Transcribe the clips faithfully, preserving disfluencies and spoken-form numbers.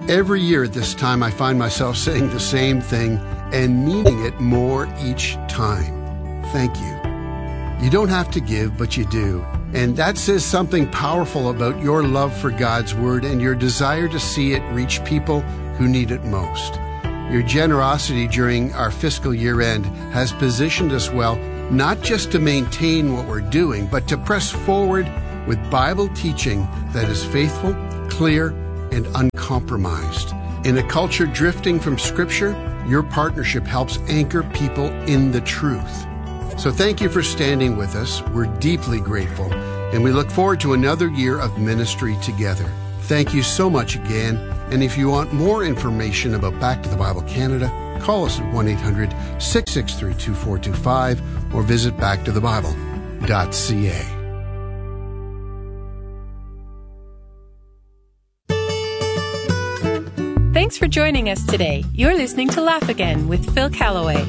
Every year at this time, I find myself saying the same thing and meaning it more each time. Thank you. You don't have to give, but you do. And that says something powerful about your love for God's Word and your desire to see it reach people who need it most. Your generosity during our fiscal year end has positioned us well, not just to maintain what we're doing, but to press forward with Bible teaching that is faithful, clear, and uncompromised. In a culture drifting from Scripture, your partnership helps anchor people in the truth. So thank you for standing with us. We're deeply grateful, and we look forward to another year of ministry together. Thank you so much again. And if you want more information about Back to the Bible Canada, call us at one eight hundred six six three two four two five or visit back to the bible dot c a. Thanks for joining us today. You're listening to Laugh Again with Phil Callaway.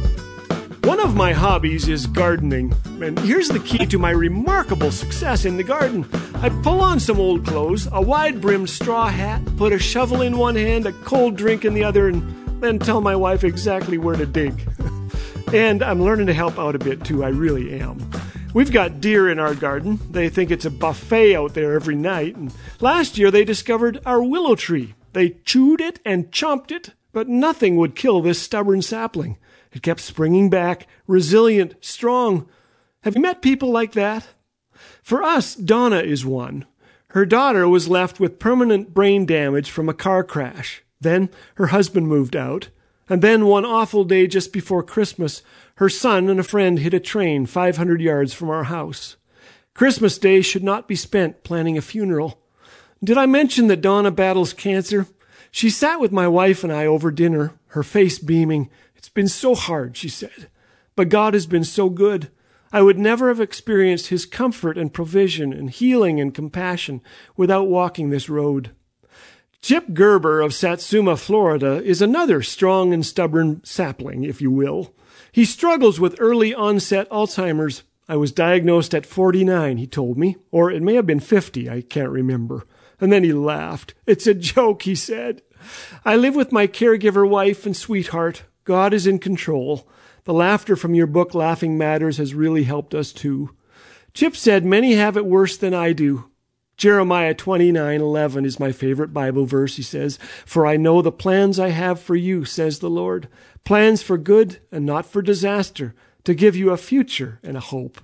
One of my hobbies is gardening, and here's the key to my remarkable success in the garden. I pull on some old clothes, a wide-brimmed straw hat, put a shovel in one hand, a cold drink in the other, and then tell my wife exactly where to dig. And I'm learning to help out a bit, too. I really am. We've got deer in our garden. They think it's a buffet out there every night. And last year, they discovered our willow tree. They chewed it and chomped it, but nothing would kill this stubborn sapling. It kept springing back, resilient, strong. Have you met people like that? For us, Donna is one. Her daughter was left with permanent brain damage from a car crash. Then her husband moved out. And then one awful day just before Christmas, her son and a friend hit a train five hundred yards from our house. Christmas Day should not be spent planning a funeral. Did I mention that Donna battles cancer? She sat with my wife and I over dinner, her face beaming. It's been so hard, she said, but God has been so good. I would never have experienced his comfort and provision and healing and compassion without walking this road. Chip Gerber of Satsuma, Florida, is another strong and stubborn sapling, if you will. He struggles with early onset Alzheimer's. I was diagnosed at forty-nine, he told me, or it may have been fifty, I can't remember. And then he laughed. It's a joke, he said. I live with my caregiver wife and sweetheart. God is in control. The laughter from your book, Laughing Matters, has really helped us too. Chip said, many have it worse than I do. Jeremiah twenty-nine eleven is my favorite Bible verse, he says. For I know the plans I have for you, says the Lord. Plans for good and not for disaster, to give you a future and a hope.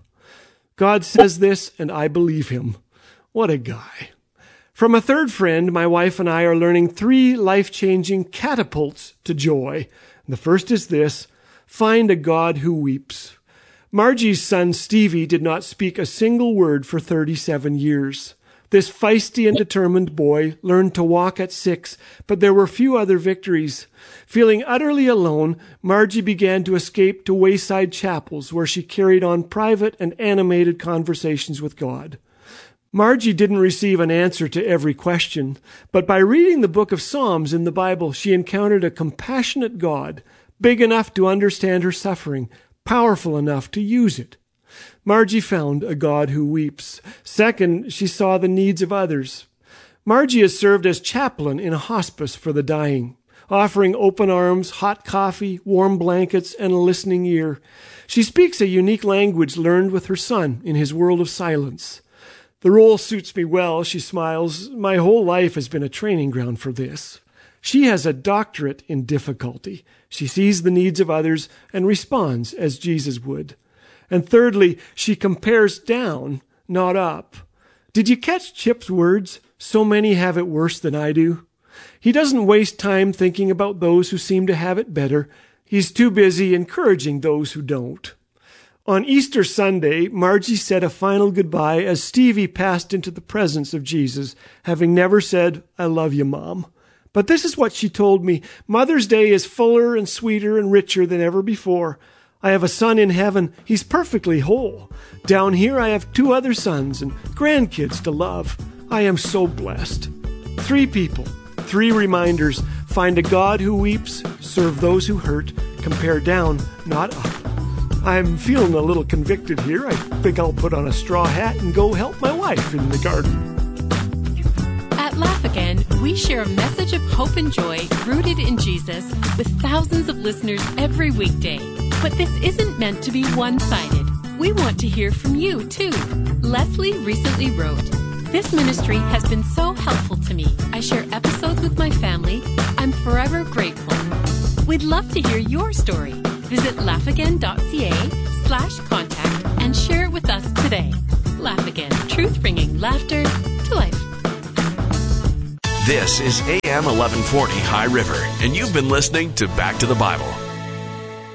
God says this, and I believe him. What a guy. From a third friend, my wife and I are learning three life-changing catapults to joy. The first is this: find a God who weeps. Margie's son Stevie did not speak a single word for thirty-seven years. This feisty and determined boy learned to walk at six, but there were few other victories. Feeling utterly alone, Margie began to escape to wayside chapels where she carried on private and animated conversations with God. Margie didn't receive an answer to every question, but by reading the book of Psalms in the Bible, she encountered a compassionate God, big enough to understand her suffering, powerful enough to use it. Margie found a God who weeps. Second, she saw the needs of others. Margie has served as chaplain in a hospice for the dying, offering open arms, hot coffee, warm blankets, and a listening ear. She speaks a unique language learned with her son in his world of silence. The role suits me well, she smiles. My whole life has been a training ground for this. She has a doctorate in difficulty. She sees the needs of others and responds as Jesus would. And thirdly, she compares down, not up. Did you catch Chip's words? So many have it worse than I do. He doesn't waste time thinking about those who seem to have it better. He's too busy encouraging those who don't. On Easter Sunday, Margie said a final goodbye as Stevie passed into the presence of Jesus, having never said, I love you, Mom. But this is what she told me. Mother's Day is fuller and sweeter and richer than ever before. I have a son in heaven. He's perfectly whole. Down here, I have two other sons and grandkids to love. I am so blessed. Three people, three reminders. Find a God who weeps, serve those who hurt, compare down, not up. I'm feeling a little convicted here. I think I'll put on a straw hat and go help my wife in the garden. At Laugh Again, we share a message of hope and joy rooted in Jesus with thousands of listeners every weekday. But this isn't meant to be one-sided. We want to hear from you, too. Leslie recently wrote, "This ministry has been so helpful to me. I share episodes with my family. I'm forever grateful." We'd love to hear your story. Visit laughagain.ca slash contact and share it with us today. Laugh Again, truth bringing laughter to life. This is A M eleven forty High River, and you've been listening to Back to the Bible.